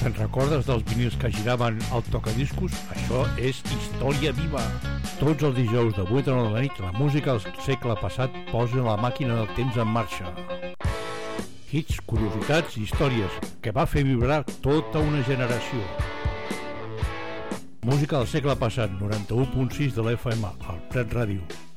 Te'n recordes dels vinils que giraven al tocadiscos? Això és història viva. Tots els dijous de 8 a 9 de la nit, la música del segle passat posa la màquina del temps en marxa. Hits, curiositats i històries que va fer vibrar tota una generació. Música del segle passat, 91.6 de l'FM, al Prat Ràdio.